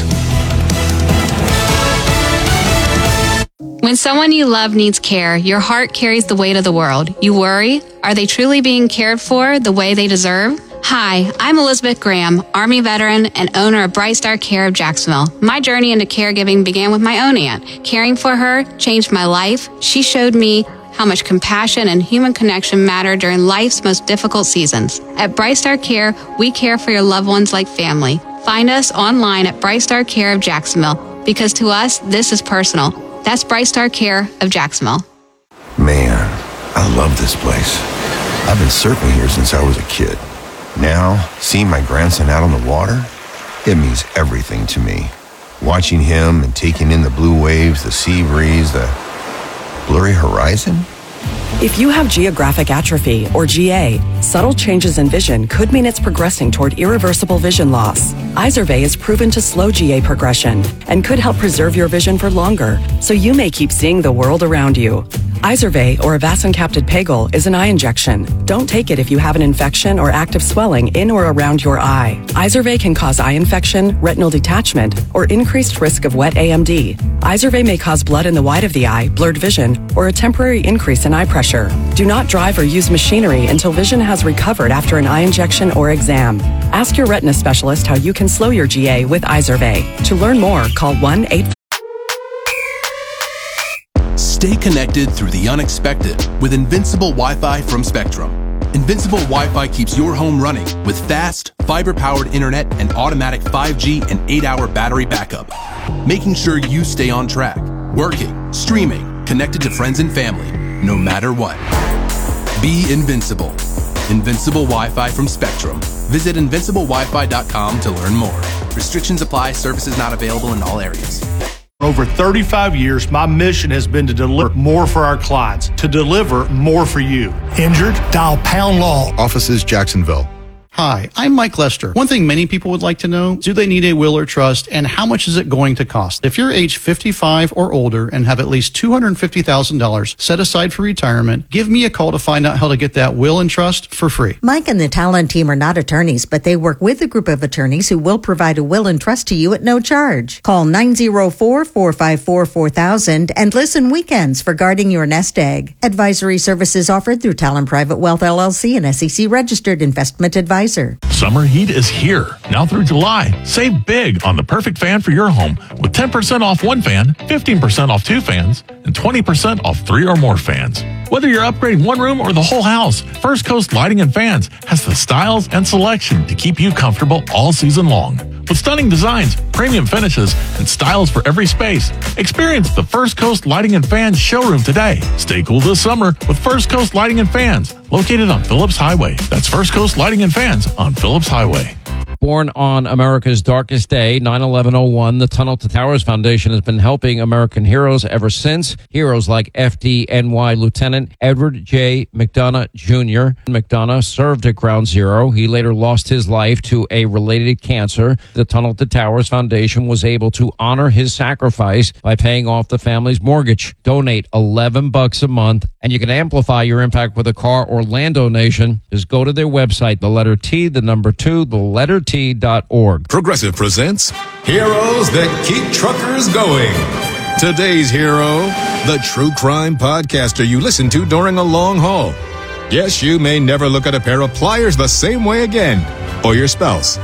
When someone you love needs care, your heart carries the weight of the world. You worry, are they truly being cared for the way they deserve? Hi, I'm Elizabeth Graham, Army veteran and owner of Bright Star Care of Jacksonville. My journey into caregiving began with my own aunt. Caring for her changed my life. She showed me how much compassion and human connection matter during life's most difficult seasons. At Bright Star Care, we care for your loved ones like family. Find us online at Bright Star Care of Jacksonville, because to us, this is personal. That's Bright Star Care of Jacksonville. Man, I love this place. I've been surfing here since I was a kid. Now, seeing my grandson out on the water, it means everything to me. Watching him and taking in the blue waves, the sea breeze, the blurry horizon. If you have geographic atrophy, or GA, subtle changes in vision could mean it's progressing toward irreversible vision loss. Izervay is proven to slow GA progression and could help preserve your vision for longer, so you may keep seeing the world around you. Izervay, or avacincaptad pegol, is an eye injection. Don't take it if you have an infection or active swelling in or around your eye. Izervay can cause eye infection, retinal detachment, or increased risk of wet AMD. Izervay may cause blood in the white of the eye, blurred vision, or a temporary increase in eye pressure. Do not drive or use machinery until vision has recovered after an eye injection or exam. Ask your retina specialist how you can slow your GA with Izervay. To learn more, call 1-800. Stay connected through the unexpected with Invincible Wi-Fi from Spectrum. Invincible Wi-Fi keeps your home running with fast, fiber-powered internet and automatic 5G and 8-hour battery backup, making sure you stay on track, working, streaming, connected to friends and family, no matter what. Be invincible. Invincible Wi-Fi from Spectrum. Visit invinciblewifi.com to learn more. Restrictions apply. Services not available in all areas. Over 35 years, my mission has been to deliver more for our clients, to deliver more for you. Injured? Dial Pound Law. Offices, Jacksonville. Hi, I'm Mike Lester. One thing many people would like to know, do they need a will or trust, and how much is it going to cost? If you're age 55 or older and have at least $250,000 set aside for retirement, give me a call to find out how to get that will and trust for free. Mike and the Talon team are not attorneys, but they work with a group of attorneys who will provide a will and trust to you at no charge. Call 904-454-4000 and listen weekends for guarding your nest egg. Advisory services offered through Talon Private Wealth LLC, an SEC registered investment advisor. Summer heat is here. Now through July, save big on the perfect fan for your home with 10% off one fan, 15% off 2 fans, and 20% off 3 or more fans. Whether you're upgrading one room or the whole house, First Coast Lighting and Fans has the styles and selection to keep you comfortable all season long. With stunning designs, premium finishes, and styles for every space, experience the First Coast Lighting and Fans showroom today. Stay cool this summer with First Coast Lighting and Fans, located on Phillips Highway. That's First Coast Lighting and Fans on Phillips Highway. Born on America's darkest day, 9/11/01, the Tunnel to Towers Foundation has been helping American heroes ever since. Heroes like FDNY Lieutenant Edward J. McDonough Jr. McDonough served at Ground Zero. He later lost his life to a related cancer. The Tunnel to Towers Foundation was able to honor his sacrifice by paying off the family's mortgage. Donate $11 a month, and you can amplify your impact with a car or land donation. Just go to their website, the letter T, the number 2, the letter T.org. Progressive presents Heroes That Keep Truckers Going. Today's hero, the true crime podcaster you listen to during a long haul. Yes, you may never look at a pair of pliers the same way again, or your spouse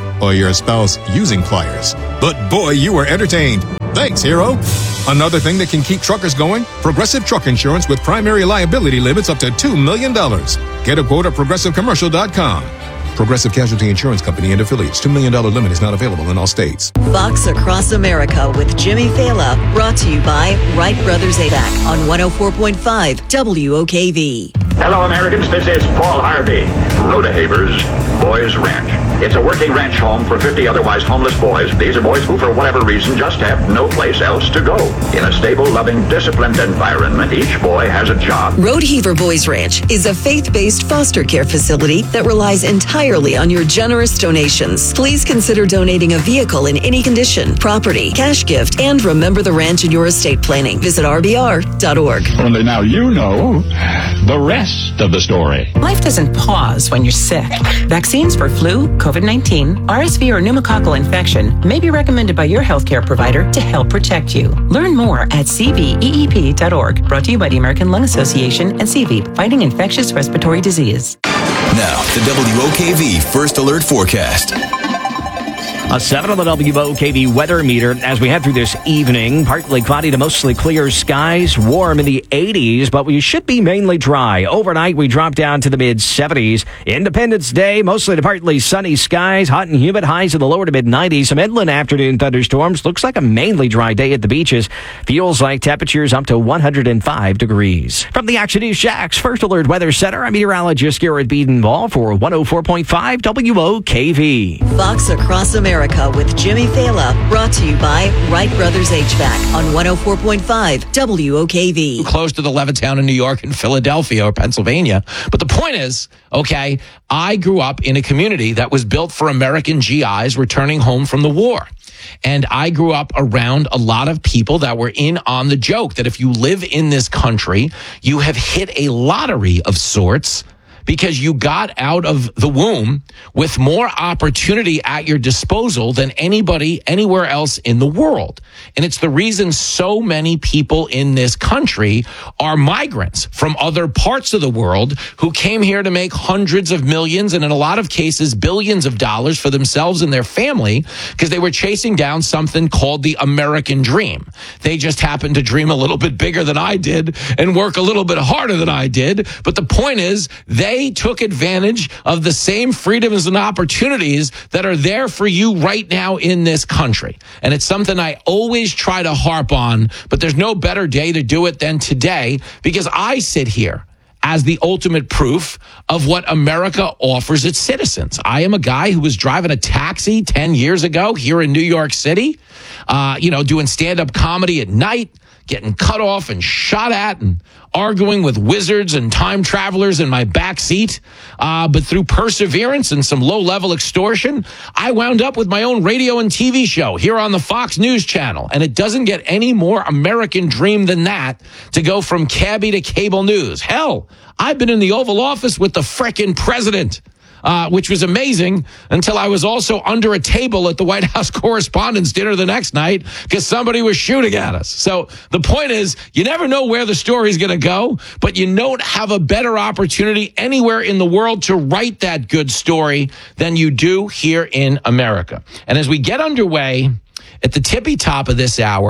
using pliers. But boy, you were entertained. Thanks, hero. Another thing that can keep truckers going, Progressive Truck Insurance with primary liability limits up to $2 million. Get a quote at ProgressiveCommercial.com. Progressive Casualty Insurance Company and affiliates. $2 million limit is not available in all states. Fox Across America with Jimmy Fallon, brought to you by Wright Brothers ADAC on 104.5 WOKV. Hello, Americans. This is Paul Harvey. Rodehaver's Boys Ranch. It's a working ranch home for 50 otherwise homeless boys. These are boys who, for whatever reason, just have no place else to go. In a stable, loving, disciplined environment, each boy has a job. Rodeheaver Boys Ranch is a faith-based foster care facility that relies entirely on your generous donations. Please consider donating a vehicle in any condition, property, cash gift, and remember the ranch in your estate planning. Visit rbr.org. Only now you know the rest of the story. Life doesn't pause when you're sick. Vaccines for flu, COVID-19, RSV, or pneumococcal infection may be recommended by your healthcare provider to help protect you. Learn more at cveep.org. Brought to you by the American Lung Association and CVEEP, fighting infectious respiratory disease. Now, the WOKV First Alert Forecast. A 7 on the WOKV weather meter as we head through this evening. Partly cloudy to mostly clear skies, warm in the 80s, but we should be mainly dry. Overnight, we drop down to the mid-70s. Independence Day, mostly to partly sunny skies, hot and humid, highs in the lower to mid-90s. Some inland afternoon thunderstorms. Looks like a mainly dry day at the beaches. Feels like temperatures up to 105 degrees. From the Action News Shacks First Alert Weather Center, I'm meteorologist Garrett Biedenball for 104.5 WOKV. Fox Across America with Jimmy Fallon, brought to you by Wright Brothers HVAC on 104.5 WOKV. Close to the Levittown in New York and Philadelphia or Pennsylvania. But the point is, okay, I grew up in a community that was built for American GIs returning home from the war. And I grew up around a lot of people that were in on the joke that if you live in this country, you have hit a lottery of sorts, because you got out of the womb with more opportunity at your disposal than anybody anywhere else in the world. And it's the reason so many people in this country are migrants from other parts of the world who came here to make hundreds of millions and in a lot of cases billions of dollars for themselves and their family because they were chasing down something called the American dream. They just happened to dream a little bit bigger than I did and work a little bit harder than I did. But the point is, they took advantage of the same freedoms and opportunities that are there for you right now in this country. And it's something I always try to harp on, but there's no better day to do it than today because I sit here as the ultimate proof of what America offers its citizens. I am a guy who was driving a taxi 10 years ago here in New York City, doing stand-up comedy at night, getting cut off and shot at and arguing with wizards and time travelers in my back seat. But through perseverance and some low-level extortion, I wound up with my own radio and TV show here on the Fox News Channel. And it doesn't get any more American dream than that to go from cabbie to cable news. Hell, I've been in the Oval Office with the frickin' president. Which was amazing until I was also under a table at the White House Correspondents' Dinner the next night because somebody was shooting at us. So the point is, you never know where the story's going to go, but you don't have a better opportunity anywhere in the world to write that good story than you do here in America. And as we get underway at the tippy top of this hour,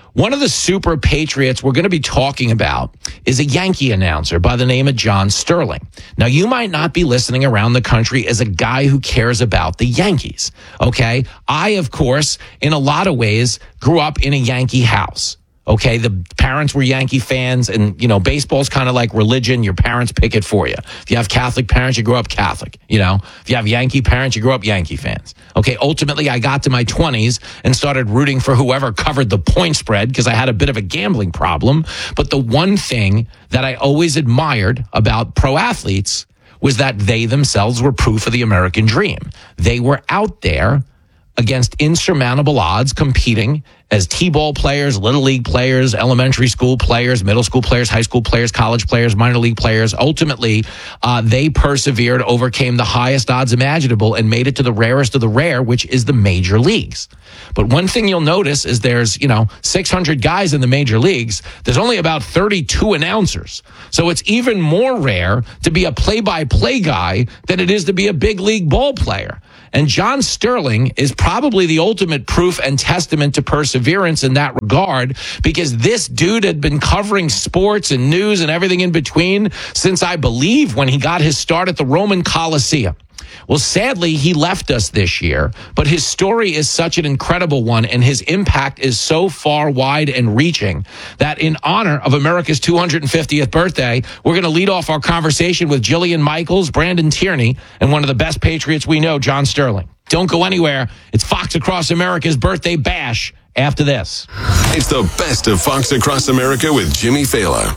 one of the super patriots we're going to be talking about is a Yankee announcer by the name of John Sterling. Now, you might not be listening around the country as a guy who cares about the Yankees, okay? I, of course, in a lot of ways, grew up in a Yankee house. Okay, the parents were Yankee fans, and, you know, baseball's kind of like religion. Your parents pick it for you. If you have Catholic parents, you grow up Catholic, you know. If you have Yankee parents, you grow up Yankee fans. Okay, ultimately, I got to my 20s and started rooting for whoever covered the point spread because I had a bit of a gambling problem. But the one thing that I always admired about pro athletes was that they themselves were proof of the American dream. They were out there against insurmountable odds, competing as T-ball players, little league players, elementary school players, middle school players, high school players, college players, minor league players. Ultimately, they persevered, overcame the highest odds imaginable, and made it to the rarest of the rare, which is the major leagues. But one thing you'll notice is there's, 600 guys in the major leagues. There's only about 32 announcers. So it's even more rare to be a play-by-play guy than it is to be a big league ball player. And John Sterling is probably the ultimate proof and testament to perseverance in that regard, because this dude had been covering sports and news and everything in between since, I believe, when he got his start at the Roman Coliseum. Well, sadly, he left us this year, but his story is such an incredible one, and his impact is so far wide and reaching that in honor of America's 250th birthday, we're going to lead off our conversation with Jillian Michaels, Brandon Tierney, and one of the best Patriots we know, John Sterling. Don't go anywhere. It's Fox Across America's Birthday Bash after this. It's the best of Fox Across America with Jimmy Fallon.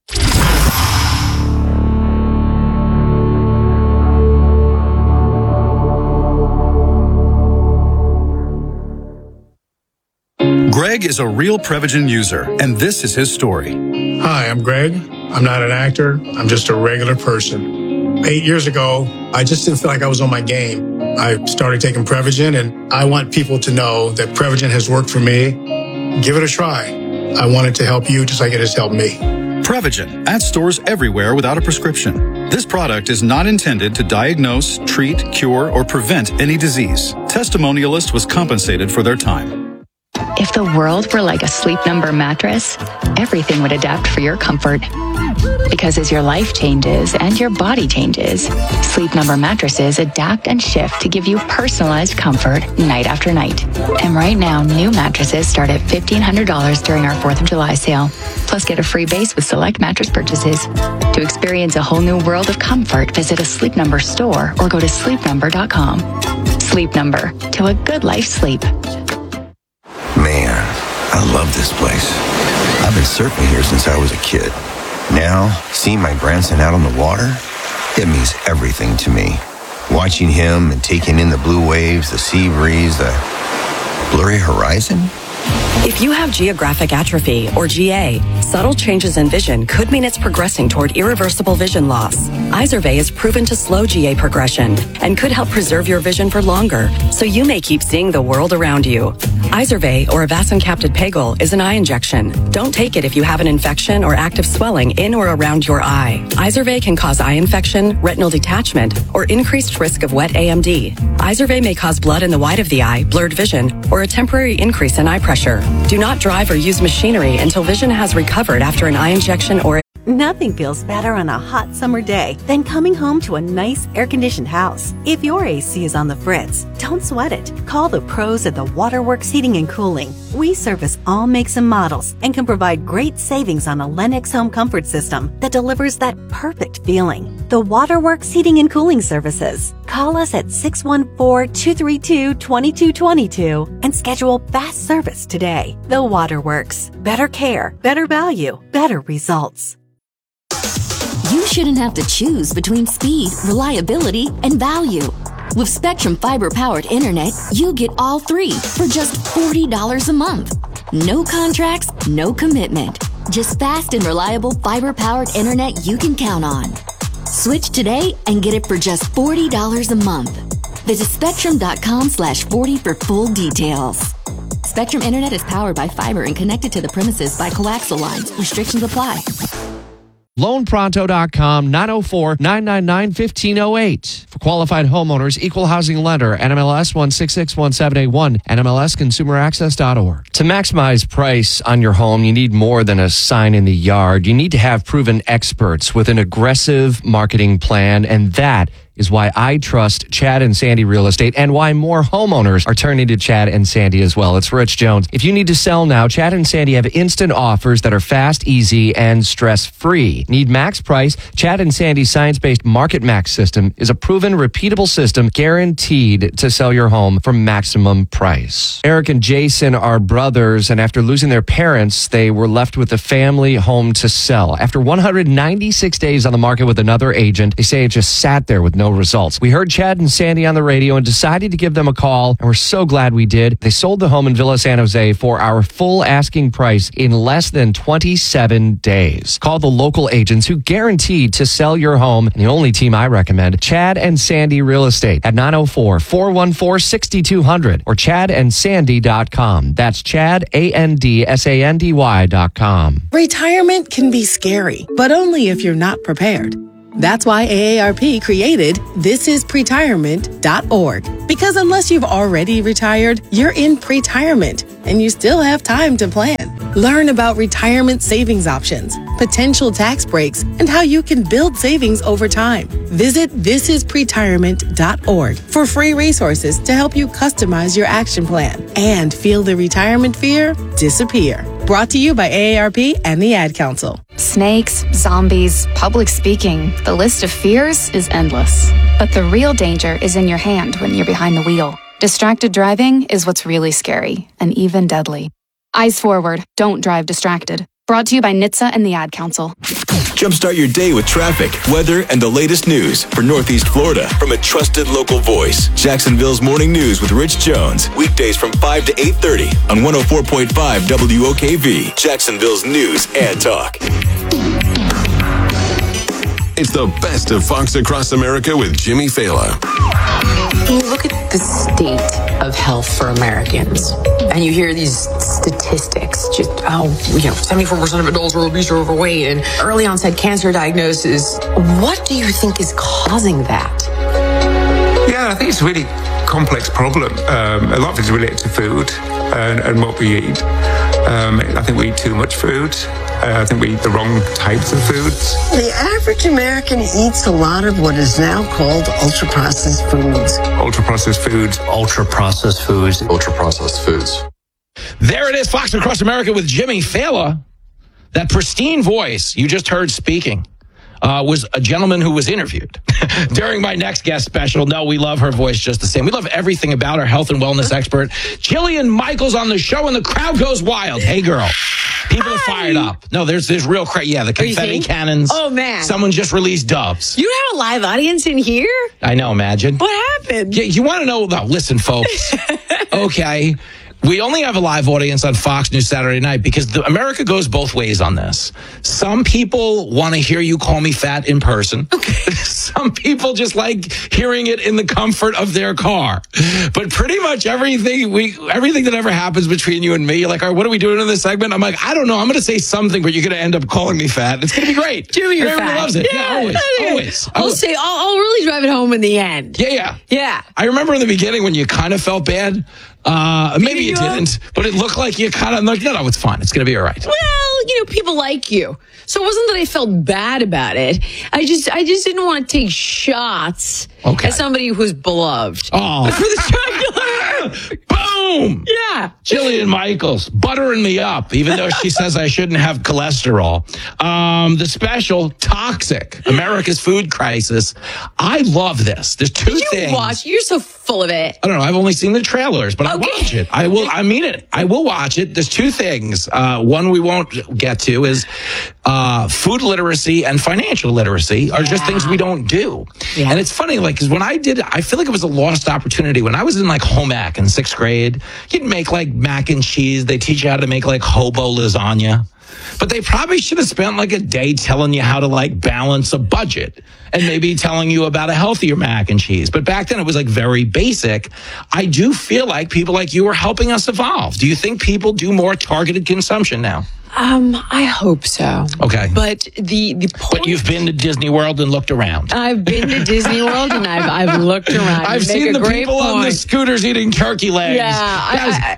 Greg is a real Prevagen user, and this is his story. Hi, I'm Greg. I'm not an actor. I'm just a regular person. 8 years ago, I just didn't feel like I was on my game. I started taking Prevagen, and I want people to know that Prevagen has worked for me. Give it a try. I want it to help you just like it has helped me. Prevagen, at stores everywhere without a prescription. This product is not intended to diagnose, treat, cure, or prevent any disease. Testimonialist was compensated for their time. If the world were like a Sleep Number mattress, everything would adapt for your comfort. Because as your life changes and your body changes, Sleep Number mattresses adapt and shift to give you personalized comfort night after night. And right now, new mattresses start at $1,500 during our 4th of July sale. Plus, get a free base with select mattress purchases. To experience a whole new world of comfort, visit a Sleep Number store or go to sleepnumber.com. Sleep Number, to a good life sleep. Man, I love this place. I've been surfing here since I was a kid. Now, seeing my grandson out on the water, it means everything to me. Watching him and taking in the blue waves, the sea breeze, the blurry horizon. If you have geographic atrophy, or GA, subtle changes in vision could mean it's progressing toward irreversible vision loss. Izervay is proven to slow GA progression and could help preserve your vision for longer, so you may keep seeing the world around you. Izervay, or avacincaptad pegol, is an eye injection. Don't take it if you have an infection or active swelling in or around your eye. Izervay can cause eye infection, retinal detachment, or increased risk of wet AMD. Izervay may cause blood in the white of the eye, blurred vision, or a temporary increase in eye pressure. Do not drive or use machinery until vision has recovered after an eye injection or... Nothing feels better on a hot summer day than coming home to a nice air-conditioned house. If your AC is on the fritz, don't sweat it. Call the pros at the Waterworks Heating and Cooling. We service all makes and models and can provide great savings on a Lennox home comfort system that delivers that perfect feeling. The Waterworks Heating and Cooling Services. Call us at 614-232-2222 and schedule fast service today. The Waterworks. Better care, better value, better results. You shouldn't have to choose between speed, reliability, and value. With Spectrum fiber-powered internet, you get all three for just $40 a month. No contracts, no commitment. Just fast and reliable fiber-powered internet you can count on. Switch today and get it for just $40 a month. Visit Spectrum.com/40 for full details. Spectrum Internet is powered by fiber and connected to the premises by coaxial lines. Restrictions apply. LoanPronto.com, 904-999-1508. For qualified homeowners, equal housing lender, NMLS 1661781, NMLSconsumeraccess.org. To maximize price on your home, you need more than a sign in the yard. You need to have proven experts with an aggressive marketing plan, and that is why I trust Chad and Sandy Real Estate and why more homeowners are turning to Chad and Sandy as well. It's Rich Jones. If you need to sell now, Chad and Sandy have instant offers that are fast, easy, and stress-free. Need max price? Chad and Sandy's science-based Market Max system is a proven, repeatable system guaranteed to sell your home for maximum price. Eric and Jason are brothers, and after losing their parents, they were left with a family home to sell. After 196 days on the market with another agent, they say it just sat there with no results. We heard Chad and Sandy on the radio and decided to give them a call, and we're so glad we did. They sold the home in Villa San Jose for our full asking price in less than 27 days. Call the local agents who guaranteed to sell your home, and the only team I recommend, Chad and Sandy Real Estate at 904-414-6200 or chadandsandy.com. That's Chad, ANDSANDY.com. Retirement can be scary, but only if you're not prepared. That's why AARP created thisispretirement.org. Because unless you've already retired, you're in pretirement and you still have time to plan. Learn about retirement savings options, potential tax breaks, and how you can build savings over time. Visit thisispretirement.org for free resources to help you customize your action plan and feel the retirement fear disappear. Brought to you by AARP and the Ad Council. Snakes, zombies, public speaking. The list of fears is endless. But the real danger is in your hand when you're behind the wheel. Distracted driving is what's really scary and even deadly. Eyes forward. Don't drive distracted. Brought to you by NHTSA and the Ad Council. Jumpstart your day with traffic, weather, and the latest news for Northeast Florida from a trusted local voice. Jacksonville's Morning News with Rich Jones. Weekdays from 5 to 8:30 on 104.5 WOKV. Jacksonville's News and Talk. It's the best of Fox Across America with Jimmy Fallon. You look at the state of health for Americans, and you hear these statistics, just 74% of adults are obese or overweight, and early onset cancer diagnosis. What do you think is causing that? Yeah, I think it's a really complex problem. A lot of it is related to food and what we eat. I think we eat too much food. I think we eat the wrong types of foods. The average American eats a lot of what is now called ultra-processed foods. Ultra-processed foods. Ultra-processed foods. Ultra-processed foods. There it is, Fox Across America with Jimmy Fallon. That pristine voice you just heard speaking was a gentleman who was interviewed during my next guest special. No, we love her voice just the same. We love everything about our health and wellness expert, Jillian Michaels, on the show, and the crowd goes wild. Hey, girl. People are fired up. No, there's real yeah, the confetti cannons. Oh, man. Someone just released doves. You have a live audience in here? I know, imagine. What happened? Yeah, you want to know? No, listen, folks. Okay. We only have a live audience on Fox News Saturday night because America goes both ways on this. Some people want to hear you call me fat in person. Okay. Some people just like hearing it in the comfort of their car. But pretty much everything that ever happens between you and me, you're like, all right, what are we doing in this segment? I'm like, I don't know. I'm going to say something, but you're going to end up calling me fat. It's going to be great. Jimmy, you're Everyone fat. loves it. Yeah, always. I'll really drive it home in the end. Yeah. I remember in the beginning when you kind of felt bad. Maybe you didn't, but it looked like you kind of like, no, it's fine. It's going to be all right. Well, people like you. So it wasn't that I felt bad about it. I just didn't want to take shots at somebody who's beloved. Oh. For the jugular. Boom. Yeah. Jillian Michaels, buttering me up, even though she says I shouldn't have cholesterol. The special, Toxic, America's Food Crisis. I love this. There's two things. You're so full of it. I don't know. I've only seen the trailers, but I'll watch it. I mean it. I will watch it. There's two things. One we won't get to is food literacy and financial literacy are just things we don't do. Yeah. And it's funny, because when I feel like it was a lost opportunity. When I was in home ec in 6th grade, you'd make mac and cheese. They teach you how to make hobo lasagna. But they probably should have spent a day telling you how to balance a budget and maybe telling you about a healthier mac and cheese. But back then it was very basic. I do feel like people like you are helping us evolve. Do you think people do more targeted consumption now? I hope so. Okay. But the point, But you've been to Disney World and looked around. I've been to Disney World and I've looked around. I've seen the people on the scooters eating turkey legs. Yeah.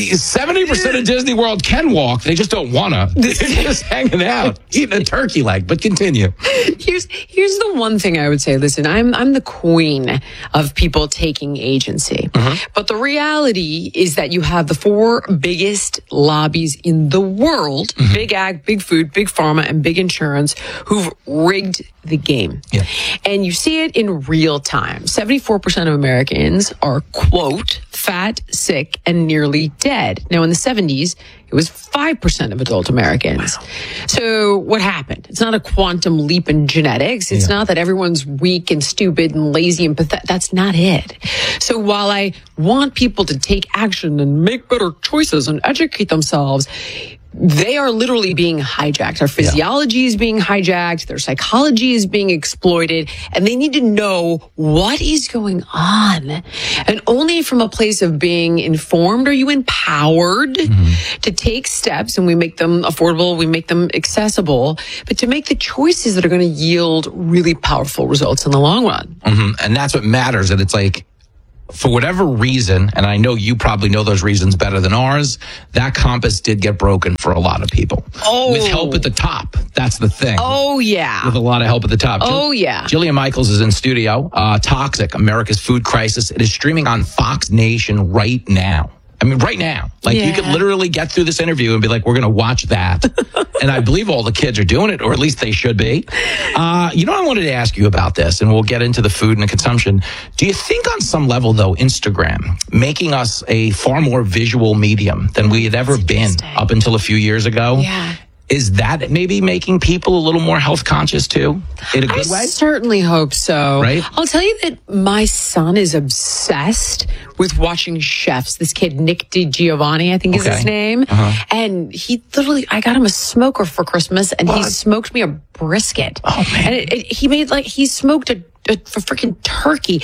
70% of Disney World can walk. They just don't want to. They're just hanging out, eating a turkey leg. But continue. Here's the one thing I would say. Listen, I'm the queen of people taking agency. But the reality is that you have the 4 biggest lobbies in the world, Big Ag, Big Food, Big Pharma, and Big Insurance, who've rigged the game. Yeah. And you see it in real time. 74% of Americans are, quote, fat, sick, and nearly dead. Now, in the 70s, it was 5% of adult Americans. Wow. So what happened? It's not a quantum leap in genetics. It's not that everyone's weak and stupid and lazy and pathetic. That's not it. So while I want people to take action and make better choices and educate themselves, they are literally being hijacked. Our physiology is being hijacked. Their psychology is being exploited. And they need to know what is going on. And only from a place of being informed are you empowered to take steps, and we make them affordable, we make them accessible, but to make the choices that are going to yield really powerful results in the long run. And that's what matters. And it's like, for whatever reason, and I know you probably know those reasons better than ours, that compass did get broken for a lot of people. With help at the top. That's the thing. Oh, yeah. With a lot of help at the top. Yeah. Jillian Michaels is in studio. Toxic, America's Food Crisis. It is streaming on Fox Nation right now. I mean, right now. Like, you could literally get through this interview and be like, we're going to watch that. And I believe all the kids are doing it, or at least they should be. You know, I wanted to ask you about this, and we'll get into the food and the consumption. Do you think on some level, though, Instagram making us a far more visual medium than we had ever been up until a few years ago? Yeah. Is that maybe making people a little more health conscious too, in a good way? I certainly hope so. Right? I'll tell you that my son is obsessed with watching chefs. This kid, Nick DiGiovanni, I think is his name. And he literally, I got him a smoker for Christmas, and he smoked me a brisket. Oh, man. And he smoked a freaking turkey.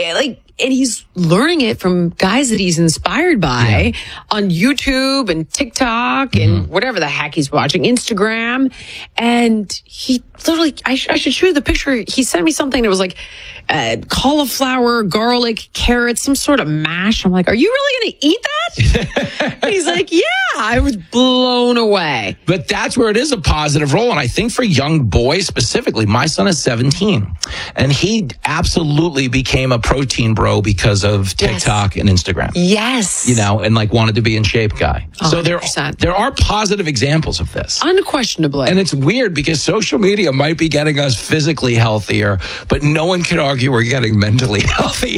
And he's learning it from guys that he's inspired by on YouTube and TikTok and whatever the heck he's watching, Instagram. And he literally, I should show you the picture. He sent me something that was like cauliflower, garlic, carrots, some sort of mash. I'm like, are you really going to eat that? And he's like, yeah. I was blown away. But that's where it is a positive role. And I think for young boys specifically, my son is 17, and he absolutely became a protein bro because of TikTok and Instagram. Yes. You know, and like wanted to be in shape guy. 100%. So there are positive examples of this. Unquestionably. And it's weird because social media might be getting us physically healthier, but no one can argue we're getting mentally healthier.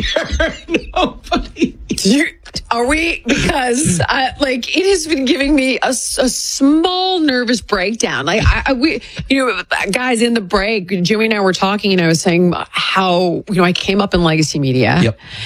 Nobody. Are we? Because it has been giving me a small nervous breakdown. Guys, in the break, Jimmy and I were talking, and I was saying how I came up in legacy media,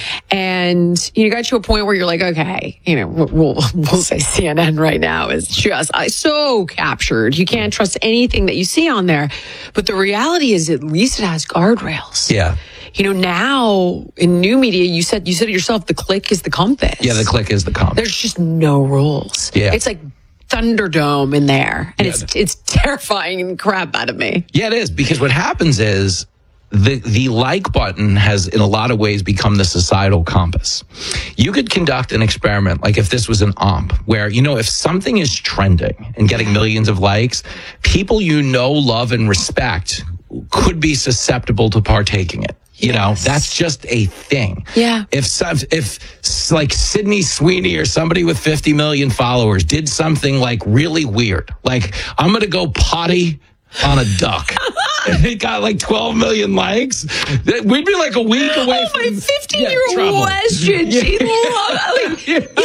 and you got to a point where you're like, okay, we'll say CNN right now is just so captured. You can't trust anything that you see on there, but the reality is, at least it has guardrails. Yeah. Now in new media, you said it yourself, the click is the compass. Yeah, the click is the compass. There's just no rules. Yeah. It's like Thunderdome in there, and it's terrifying the crap out of me. Yeah, it is, because what happens is the like button has in a lot of ways become the societal compass. You could conduct an experiment, like if this was an omp, where, if something is trending and getting millions of likes, people love and respect could be susceptible to partaking it. That's just a thing. Yeah. If like Sydney Sweeney or somebody with 50 million followers did something like really weird, like I'm going to go potty on a duck, and it got like 12 million likes, we'd be like a week away from my 15-year-old question. She loved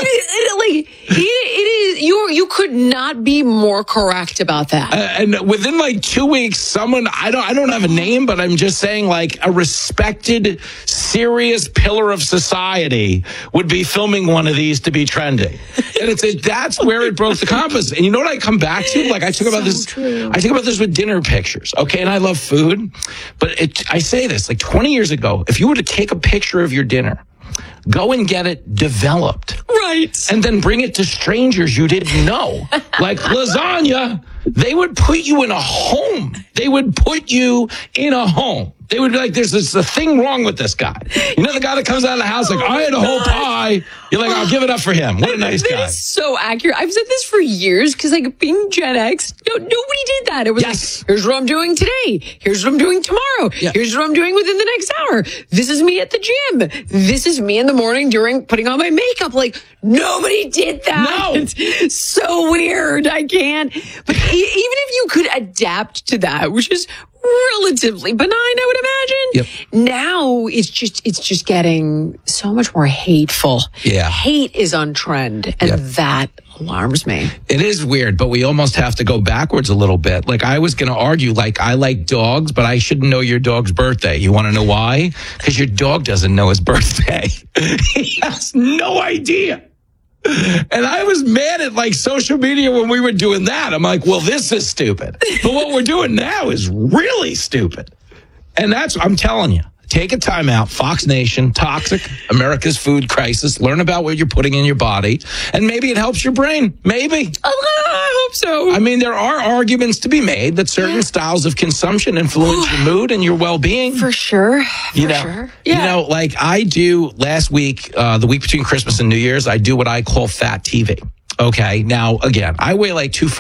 it is. You could not be more correct about that. And within like 2 weeks, someone, I don't have a name, but I'm just saying, like, a respected, serious pillar of society would be filming one of these to be trending. And that's where it broke the compass. And you know what I come back to? Like, I talk about this with dinner pictures. Okay. And I love food, but I say this, like 20 years ago, if you were to take a picture of your dinner, Go and get it developed. Right. And then bring it to strangers you didn't know. Like lasagna, they would put you in a home. They would put you in a home. They would be like, there's a thing wrong with this guy. You know, the guy that comes out of the house like, I had a whole pie. You're like, I'll give it up for him. What a nice guy. That is so accurate. I've said this for years because, like, being Gen X, nobody did that. It was like, here's what I'm doing today. Here's what I'm doing tomorrow. Yeah. Here's what I'm doing within the next hour. This is me at the gym. This is me in the morning during putting on my makeup. Like, nobody did that. No. It's so weird. I can't. But even if you could adapt to that, which is relatively benign, I would imagine. Yep. Now it's just getting so much more hateful. Yeah. Hate is on trend, and that alarms me. It is weird, but we almost have to go backwards a little bit. Like, I was going to argue, like, I like dogs, but I shouldn't know your dog's birthday. You want to know why? Because your dog doesn't know his birthday. He has no idea. And I was mad at, like, social media when we were doing that. I'm like, well, this is stupid. But what we're doing now is really stupid. And I'm telling you, take a time out. Fox Nation, Toxic, America's Food Crisis. Learn about what you're putting in your body. And maybe it helps your brain. Maybe. I hope so. I mean, there are arguments to be made that certain styles of consumption influence your mood and your well-being. For sure. You know, like I do last week, the week between Christmas and New Year's, I do what I call fat TV. Okay. Now, again, I weigh like 240.